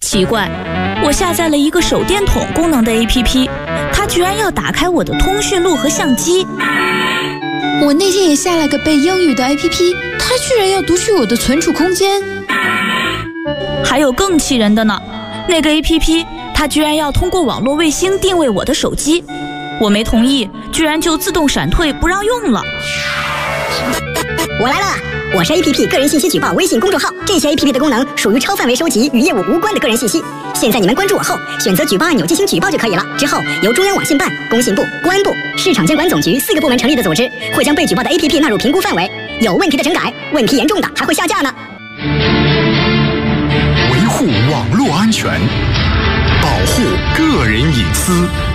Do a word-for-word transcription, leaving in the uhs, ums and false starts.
奇怪，我下载了一个手电筒功能的 A P P， 它居然要打开我的通讯录和相机。 我那天也下了个背英语的 A P P， 它居然要读取我的存储空间。 还有更气人的呢，那个 A P P 它居然要通过网络卫星定位我的手机，我没同意，居然就自动闪退不让用了。 我来了，我是 A P P 个人信息举报微信公众号，这些 A P P 的功能属于超范围收集与业务无关的个人信息。现在你们关注我后，选择举报按钮进行举报就可以了。之后由中央网信办、工信部、公安部、市场监管总局四个部门成立的组织，会将被举报的 A P P 纳入评估范围，有问题的整改，问题严重的还会下架呢。 维护网络安全，保护个人隐私。